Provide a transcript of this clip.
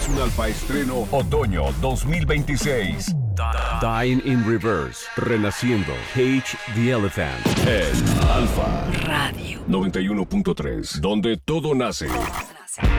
un alfa estreno Otoño 2026. Dying in Reverse, renaciendo, Cage the Elephant. en Alfa Radio. 91.3, donde todo nace.